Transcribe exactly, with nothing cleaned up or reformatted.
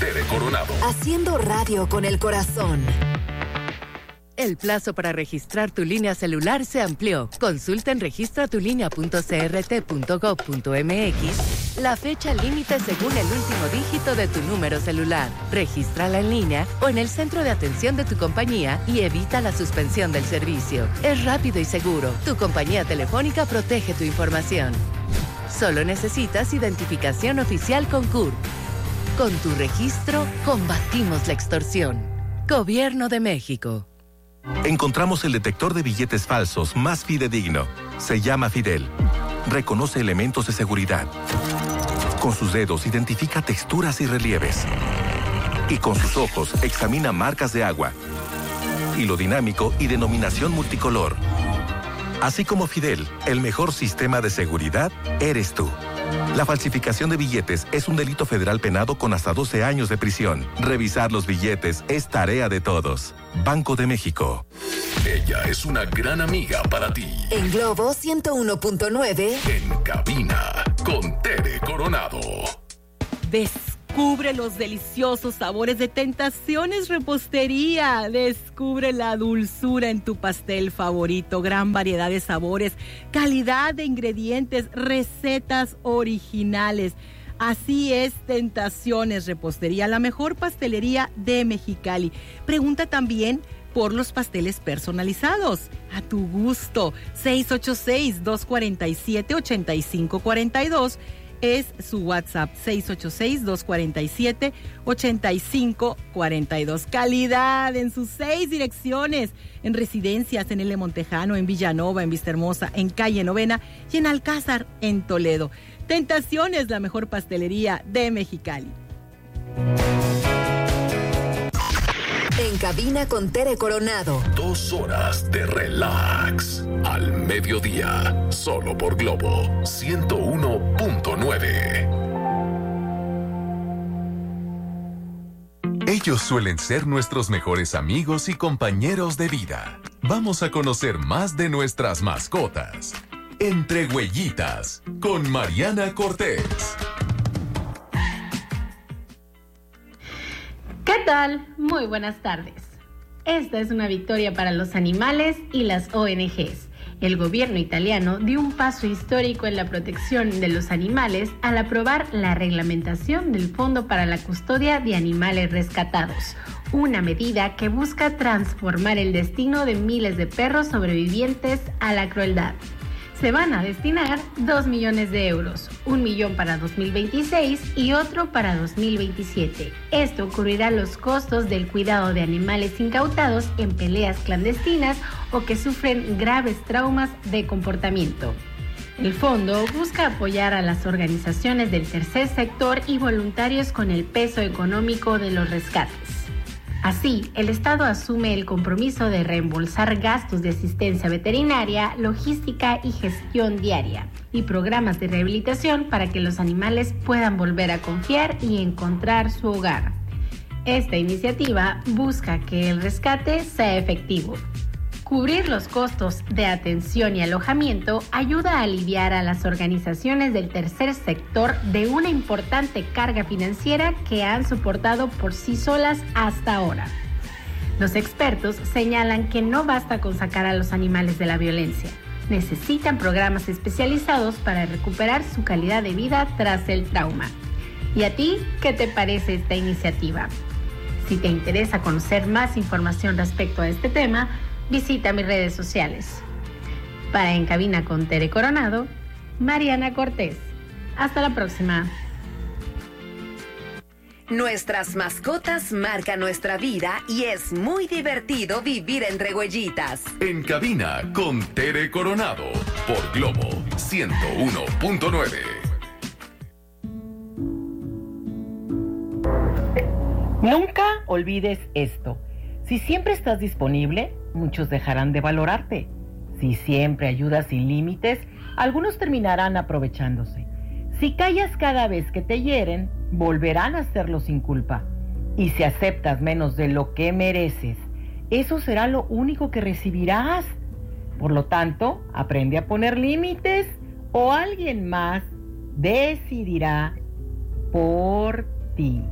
Tere Coronado. Haciendo radio con el corazón. El plazo para registrar tu línea celular se amplió. Consulta en registra tu línea punto c r t punto gov punto m x la fecha límite según el último dígito de tu número celular. Regístrala en línea o en el centro de atención de tu compañía y evita la suspensión del servicio. Es rápido y seguro. Tu compañía telefónica protege tu información. Solo necesitas identificación oficial con C U R P. Con tu registro, combatimos la extorsión. Gobierno de México. Encontramos el detector de billetes falsos más fidedigno. Se llama Fidel. Reconoce elementos de seguridad. Con sus dedos identifica texturas y relieves. Y con sus ojos examina marcas de agua. Hilo dinámico y denominación multicolor. Así como Fidel, el mejor sistema de seguridad eres tú. La falsificación de billetes es un delito federal penado con hasta doce años de prisión. Revisar los billetes es tarea de todos. Banco de México. Ella es una gran amiga para ti. En Globo ciento uno punto nueve. En cabina con Tere Coronado. Descubre los deliciosos sabores de Tentaciones Repostería. Descubre la dulzura en tu pastel favorito. Gran variedad de sabores, calidad de ingredientes, recetas originales. Así es, Tentaciones Repostería, la mejor pastelería de Mexicali. Pregunta también por los pasteles personalizados. A tu gusto. seis ocho seis, dos cuatro siete, ocho cinco cuatro dos es su WhatsApp. seis ocho seis, dos cuatro siete, ocho cinco cuatro dos. Calidad en sus seis direcciones. En residencias, en L. Montejano, en Villanova, en Vistahermosa, en Calle Novena y en Alcázar, en Toledo. Tentaciones, la mejor pastelería de Mexicali. En cabina con Tere Coronado. Dos horas de relax. Al mediodía. Solo por Globo ciento uno punto nueve. Ellos suelen ser nuestros mejores amigos y compañeros de vida. Vamos a conocer más de nuestras mascotas. Entre Huellitas, con Mariana Cortés. ¿Qué tal? Muy buenas tardes. Esta es una victoria para los animales y las O N Ges. El gobierno italiano dio un paso histórico en la protección de los animales al aprobar la reglamentación del Fondo para la Custodia de Animales Rescatados, una medida que busca transformar el destino de miles de perros sobrevivientes a la crueldad. Se van a destinar dos millones de euros, un millón para dos mil veintiséis y otro para dos mil veintisiete. Esto cubrirá los costos del cuidado de animales incautados en peleas clandestinas o que sufren graves traumas de comportamiento. El fondo busca apoyar a las organizaciones del tercer sector y voluntarios con el peso económico de los rescates. Así, el Estado asume el compromiso de reembolsar gastos de asistencia veterinaria, logística y gestión diaria, y programas de rehabilitación para que los animales puedan volver a confiar y encontrar su hogar. Esta iniciativa busca que el rescate sea efectivo. Cubrir los costos de atención y alojamiento ayuda a aliviar a las organizaciones del tercer sector de una importante carga financiera que han soportado por sí solas hasta ahora. Los expertos señalan que no basta con sacar a los animales de la violencia. Necesitan programas especializados para recuperar su calidad de vida tras el trauma. ¿Y a ti qué te parece esta iniciativa? Si te interesa conocer más información respecto a este tema, visita mis redes sociales. Para En Cabina con Tere Coronado, Mariana Cortés. Hasta la próxima. Nuestras mascotas marcan nuestra vida y es muy divertido vivir entre huellitas. En Cabina con Tere Coronado, por Globo ciento uno punto nueve. Nunca olvides esto. Si siempre estás disponible, muchos dejarán de valorarte. Si siempre ayudas sin límites, algunos terminarán aprovechándose. Si callas cada vez que te hieren, volverán a hacerlo sin culpa. Y si aceptas menos de lo que mereces, eso será lo único que recibirás. Por lo tanto, aprende a poner límites o alguien más decidirá por ti.